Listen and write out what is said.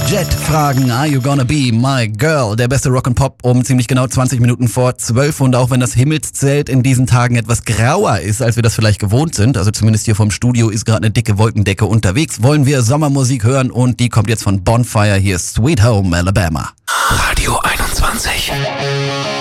Jet fragen, are you gonna be my girl? Der beste Rock and Pop um ziemlich genau 20 Minuten vor 12. Und auch wenn das Himmelszelt in diesen Tagen etwas grauer ist, als wir das vielleicht gewohnt sind, also zumindest hier vom Studio ist gerade eine dicke Wolkendecke unterwegs, wollen wir Sommermusik hören und die kommt jetzt von Bonfire. Hier ist Sweet Home Alabama. Radio 21.